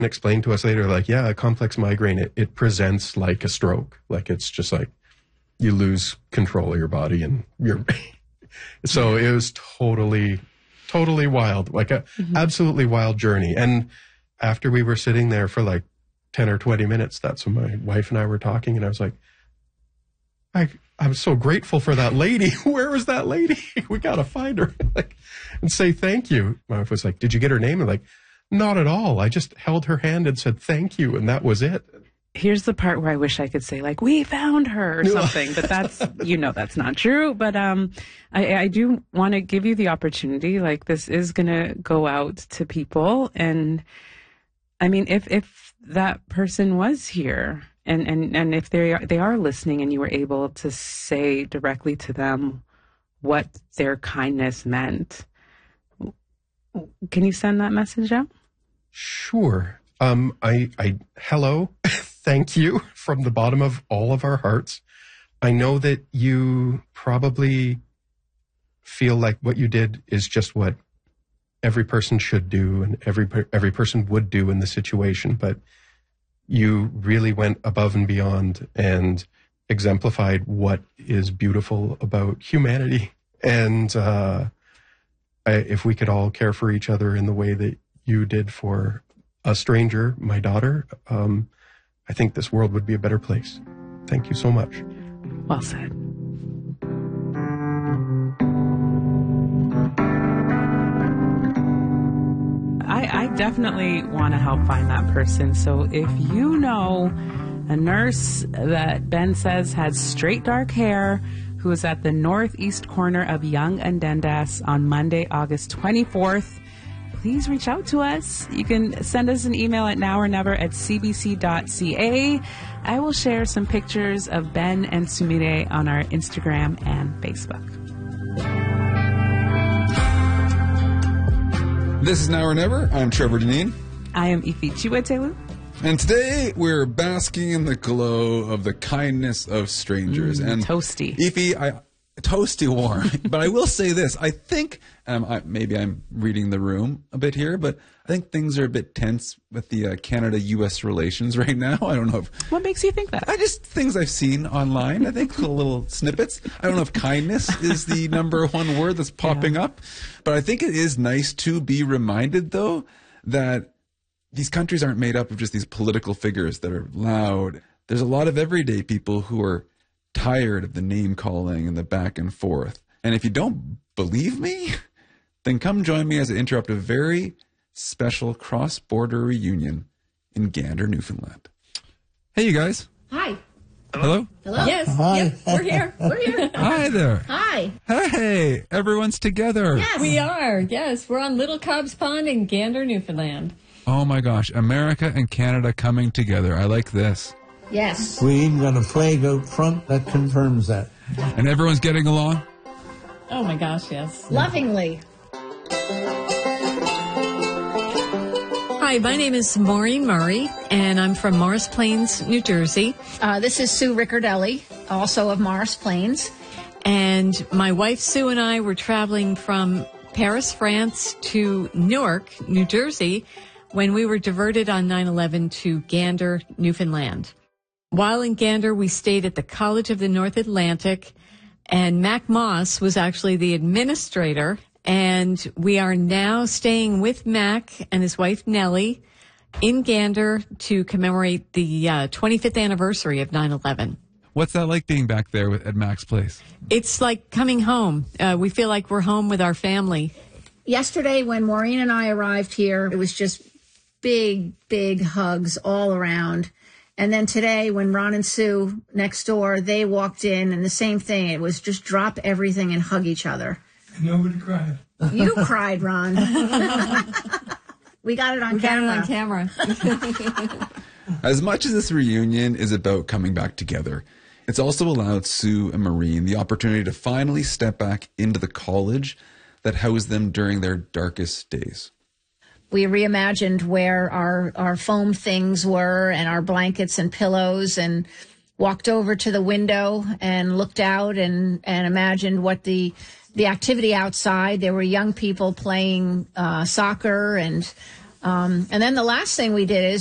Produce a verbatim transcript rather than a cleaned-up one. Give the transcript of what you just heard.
explained to us later, like, yeah, a complex migraine, it, it presents like a stroke. Like, it's just like you lose control of your body and you're, so it was totally, totally wild, like a mm-hmm. absolutely wild journey. And after we were sitting there for like ten or twenty minutes, that's when my wife and I were talking, and I was like, I, I'm so grateful for that lady. Where is that lady? We got to find her like, and say thank you. My wife was like, did you get her name? I'm like, not at all. I just held her hand and said thank you, and that was it. Here's the part where I wish I could say, like, we found her or something, but that's, you know, that's not true. But um, I, I do want to give you the opportunity, like, this is going to go out to people. And I mean, if if that person was here and, and, and if they are, they are listening and you were able to say directly to them what their kindness meant, can you send that message out? Sure. Um, I, I, hello, thank you from the bottom of all of our hearts. I know that you probably feel like what you did is just what every person should do and every, every person would do in the situation, but you really went above and beyond and exemplified what is beautiful about humanity. And, uh, I, if we could all care for each other in the way that you did for a stranger, my daughter, um, I think this world would be a better place. Thank you so much. Well said. I, I definitely want to help find that person. So if you know a nurse that Ben says has straight dark hair, who is at the northeast corner of Yonge and Dundas on Monday, August twenty-fourth, please reach out to us. You can send us an email at now or never at c b c dot c a. I will share some pictures of Ben and Sumire on our Instagram and Facebook. This is Now or Never. I'm Trevor Deneen. I am Ifi Chiwetelu. And today we're basking in the glow of the kindness of strangers. Mm, and toasty. Ifi, I toasty warm. But I will say this. I think, um, I, maybe I'm reading the room a bit here, but I think things are a bit tense with the uh, Canada-U S relations right now. I don't know if... What makes you think that? I just, things I've seen online. I think little, little snippets. I don't know if kindness is the number one word that's popping yeah. up. But I think it is nice to be reminded, though, that these countries aren't made up of just these political figures that are loud. There's a lot of everyday people who are tired of the name calling and the back and forth. And if you don't believe me, then come join me as I interrupt a very special cross-border reunion in Gander, Newfoundland. Hey, you guys. Hi. Hello? Hello? Yes. Hi. Yep, we're here. We're here. Hi there. Hi. Hey, everyone's together. Yes. We are. Yes, we're on Little Cobb's Pond in Gander, Newfoundland. Oh my gosh, America and Canada coming together. I like this. Yes. We even got a flag out front that confirms that. And everyone's getting along? Oh my gosh, yes. Lovingly. Hi, my name is Maureen Murray, and I'm from Morris Plains, New Jersey. Uh, this is Sue Riccardelli, also of Morris Plains. And my wife Sue and I were traveling from Paris, France to Newark, New Jersey, when we were diverted on nine eleven to Gander, Newfoundland. While in Gander, we stayed at the College of the North Atlantic, and Mac Moss was actually the administrator, and we are now staying with Mac and his wife Nellie in Gander to commemorate the uh, twenty-fifth anniversary of nine eleven. What's that like being back there with, at Mac's place? It's like coming home. Uh, we feel like we're home with our family. Yesterday, when Maureen and I arrived here, it was just big, big hugs all around. And then today, when Ron and Sue next door, they walked in, and the same thing. It was just drop everything and hug each other. And nobody cried. You cried, Ron. We got it on we camera. Got it on camera. As much as this reunion is about coming back together, it's also allowed Sue and Maureen the opportunity to finally step back into the college that housed them during their darkest days. We reimagined where our, our foam things were and our blankets and pillows, and walked over to the window and looked out and, and imagined what the the activity outside. There were young people playing uh, soccer and Um, and then the last thing we did is